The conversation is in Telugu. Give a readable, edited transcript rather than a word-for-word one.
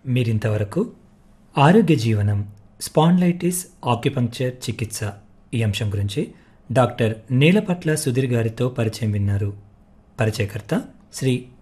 మీరింతవరకు ఆరోగ్య జీవనం స్పాండ్లైటిస్ ఆక్యుపంక్చర్ చికిత్స ఈ అంశం గురించి డాక్టర్ నీలపట్ల సుధీర్ గారితో పరిచయం విన్నారు. పరిచయకర్త శ్రీ